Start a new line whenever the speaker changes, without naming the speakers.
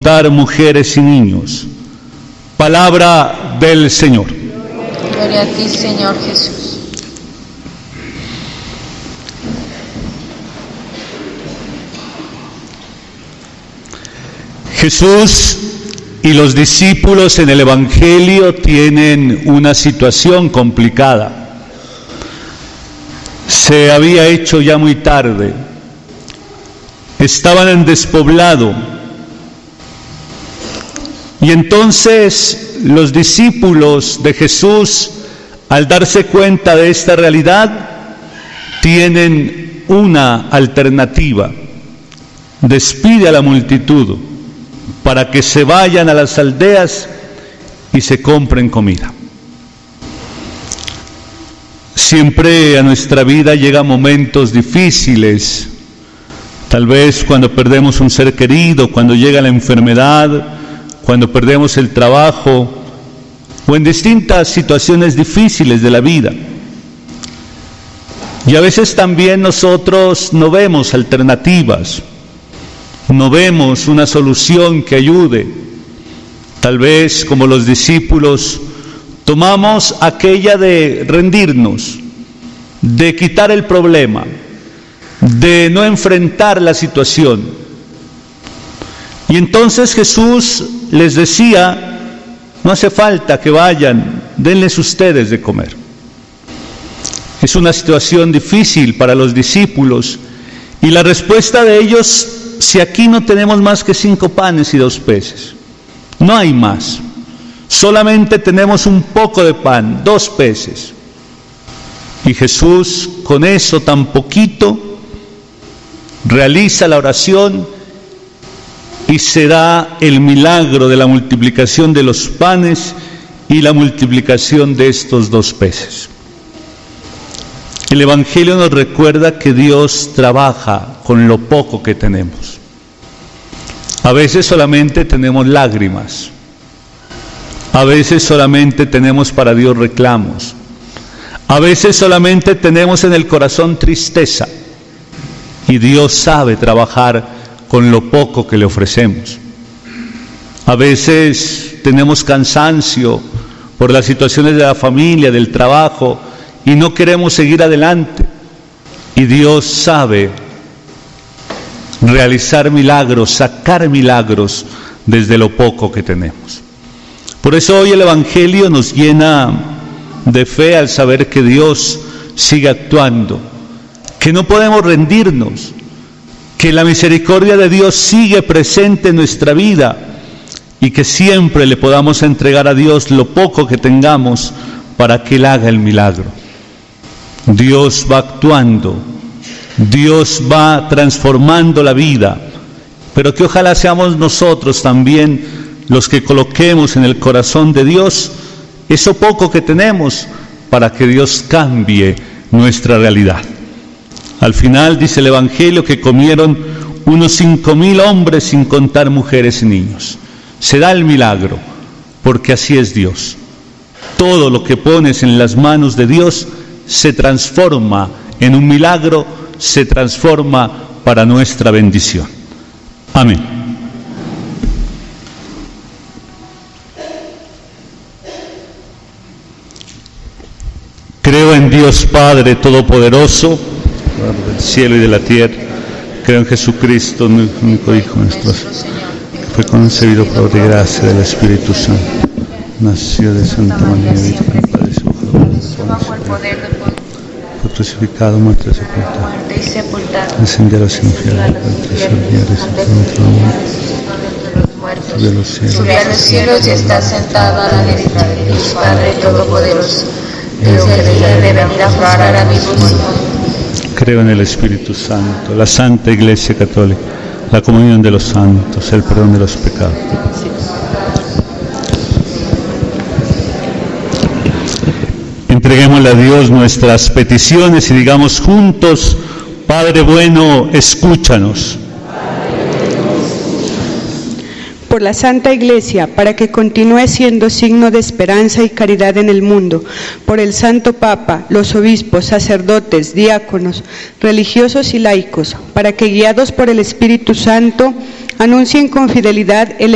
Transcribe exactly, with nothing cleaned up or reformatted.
contar mujeres y niños. Palabra del Señor.
Gloria a ti, Señor Jesús.
Jesús y los discípulos en el Evangelio tienen una situación complicada. Se había hecho ya muy tarde. Estaban en despoblado. Y entonces los discípulos de Jesús, al darse cuenta de esta realidad, tienen una alternativa. Despide a la multitud para que se vayan a las aldeas y se compren comida. Siempre a nuestra vida llegan momentos difíciles, tal vez cuando perdemos un ser querido, cuando llega la enfermedad, cuando perdemos el trabajo, o en distintas situaciones difíciles de la vida. Y a veces también nosotros no vemos alternativas, no vemos una solución que ayude. Tal vez, como los discípulos, tomamos aquella de rendirnos, de quitar el problema, de no enfrentar la situación. Y entonces Jesús les decía: no hace falta que vayan, denles ustedes de comer. Es una situación difícil para los discípulos, y la respuesta de ellos: si aquí no tenemos más que cinco panes y dos peces, no hay más, solamente tenemos un poco de pan, dos peces. Y Jesús, con eso tan poquito, realiza la oración y se da el milagro de la multiplicación de los panes y la multiplicación de estos dos peces. El Evangelio nos recuerda que Dios trabaja con lo poco que tenemos. A veces solamente tenemos lágrimas, a veces solamente tenemos para Dios reclamos, a veces solamente tenemos en el corazón tristeza, y Dios sabe trabajar con lo poco que le ofrecemos. A veces tenemos cansancio por las situaciones de la familia, del trabajo, y no queremos seguir adelante, y Dios sabe realizar milagros, sacar milagros desde lo poco que tenemos. Por eso hoy el Evangelio nos llena de fe al saber que Dios sigue actuando, que no podemos rendirnos, que la misericordia de Dios sigue presente en nuestra vida y que siempre le podamos entregar a Dios lo poco que tengamos para que Él haga el milagro. Dios va actuando, Dios va transformando la vida, pero que ojalá seamos nosotros también los que coloquemos en el corazón de Dios eso poco que tenemos para que Dios cambie nuestra realidad. Al final dice el Evangelio que comieron unos cinco mil hombres sin contar mujeres y niños. Se da el milagro, porque así es Dios. Todo lo que pones en las manos de Dios se transforma en un milagro, se transforma para nuestra bendición. Amén. Creo en Dios Padre Todopoderoso, Creador del cielo y de la tierra. Creo en Jesucristo, el único Hijo nuestro, que fue concebido por obra y gracia del Espíritu Santo. Nació de Santa María Virgen, padeció bajo el poder del poder. Fue crucificado, muerto y sepultado. Descendió a los infiernos, al tercer día resucitó entre los muertos. Subió a los cielos.
Subió a los cielos y está sentado a la diestra de Dios Padre Todopoderoso. Creo que debe venir a jurar ahora mismo.
Creo en el Espíritu Santo, la Santa Iglesia Católica, la comunión de los santos, el perdón de los pecados. Entreguémosle a Dios nuestras peticiones y digamos juntos: Padre bueno, escúchanos.
Por la Santa Iglesia, para que continúe siendo signo de esperanza y caridad en el mundo, por el Santo Papa, los obispos, sacerdotes, diáconos, religiosos y laicos, para que guiados por el Espíritu Santo anuncien con fidelidad el